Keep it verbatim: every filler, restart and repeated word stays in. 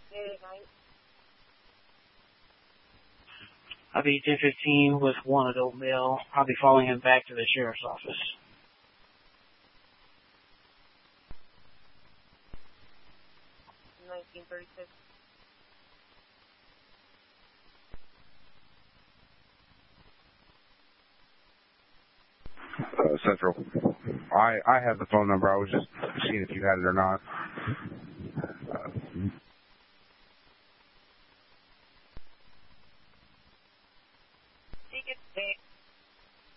I'll be ten fifteen with one adult male. I'll be following him back to the sheriff's office. nineteen thirty-six. Uh, Central. I, I have the phone number. I was just seeing if you had it or not.